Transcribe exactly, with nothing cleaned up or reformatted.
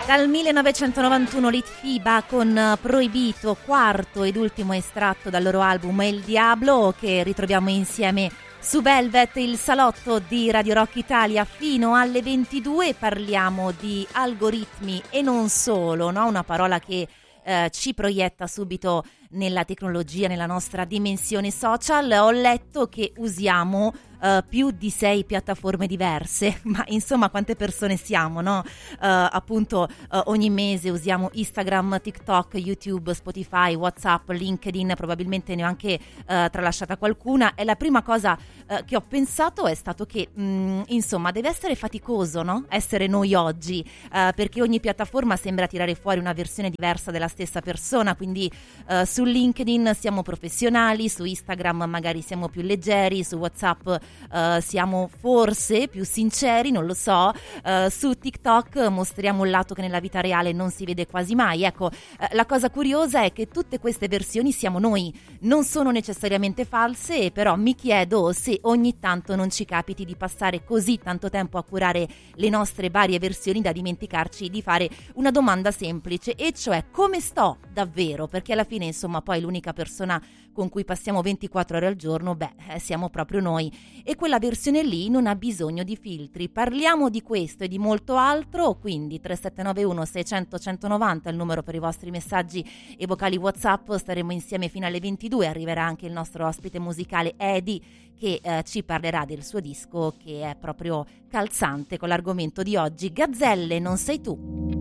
Dal millenovecentonovantuno Litfiba con Proibito, quarto ed ultimo estratto dal loro album El Diablo, che ritroviamo insieme su Velvet, il salotto di Radio Rock Italia fino alle ventidue. Parliamo di algoritmi e non solo, no? Una parola che eh, ci proietta subito nella tecnologia, nella nostra dimensione social. Ho letto che usiamo Uh, più di sei piattaforme diverse, ma insomma quante persone siamo, no? Uh, appunto uh, ogni mese usiamo Instagram, TikTok, YouTube, Spotify, WhatsApp, LinkedIn, probabilmente ne ho anche uh, tralasciata qualcuna. E la prima cosa uh, che ho pensato è stato che mh, insomma deve essere faticoso, no? Essere noi oggi, uh, perché ogni piattaforma sembra tirare fuori una versione diversa della stessa persona, quindi uh, su LinkedIn siamo professionali, su Instagram magari siamo più leggeri, su WhatsApp Uh, siamo forse più sinceri, non lo so, uh, su TikTok mostriamo un lato che nella vita reale non si vede quasi mai. Ecco, uh, la cosa curiosa è che tutte queste versioni siamo noi, non sono necessariamente false, però mi chiedo se ogni tanto non ci capiti di passare così tanto tempo a curare le nostre varie versioni da dimenticarci di fare una domanda semplice, e cioè: come sto davvero? Perché alla fine, insomma, poi l'unica persona con cui passiamo ventiquattro ore al giorno, beh, eh, siamo proprio noi, e quella versione lì non ha bisogno di filtri. Parliamo di questo e di molto altro, quindi tre sette nove uno sei zero zero uno zero nove è il numero per i vostri messaggi e vocali WhatsApp. Staremo insieme fino alle ventidue, arriverà anche il nostro ospite musicale Edi, che eh, ci parlerà del suo disco, che è proprio calzante con l'argomento di oggi. Gazzelle, non sei tu.